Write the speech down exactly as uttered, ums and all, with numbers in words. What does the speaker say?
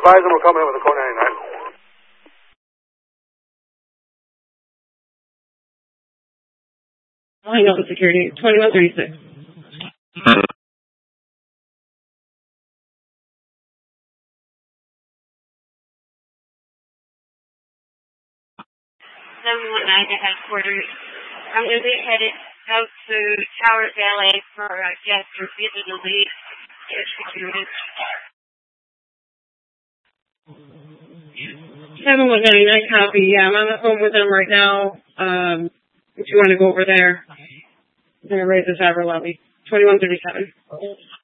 advise them we'll come in with a code ninety-nine. I know the security. twenty-one thirty-six. seven one nine to headquarters. I'm going to be headed out to Tower Valet for a guest refusal to leave. seven one nine, I copy. Yeah, I'm on the phone with them right now. Um, if you want to go over there, I'm going to raise this over lobby. twenty-one thirty-seven.